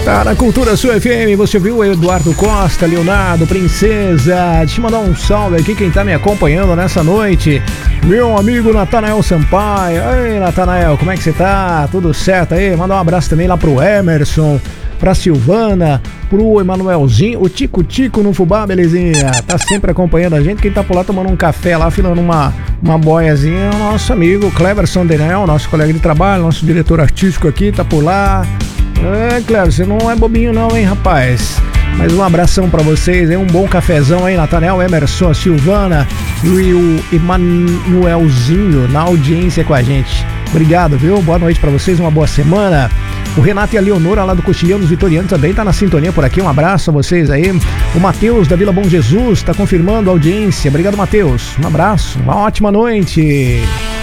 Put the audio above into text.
Tá na Cultura Sul FM, você viu o Eduardo Costa, Leonardo, Princesa. Deixa eu mandar um salve aqui quem tá me acompanhando nessa noite. Meu amigo Natanael Sampaio. Ei, Natanael, como é que você tá? Tudo certo aí? Manda um abraço também lá pro Emerson, pra Silvana, pro Emanuelzinho, o Tico no Fubá, belezinha? Tá sempre acompanhando a gente. Quem tá por lá tomando um café lá, filando uma boiazinha, o nosso amigo Cleverson Denel, nosso colega de trabalho, nosso diretor artístico aqui, tá por lá. É, Cleber, você não é bobinho não, hein, rapaz? Mas um abração pra vocês, hein? Um bom cafezão aí, Natanael, Emerson, a Silvana e o Emanuelzinho na audiência com a gente. Obrigado, viu? Boa noite pra vocês, uma boa semana. O Renato e a Leonora lá do Coxilhão dos Vitorianos também tá na sintonia por aqui. Um abraço a vocês aí. O Matheus da Vila Bom Jesus tá confirmando a audiência. Obrigado, Matheus. Um abraço, uma ótima noite.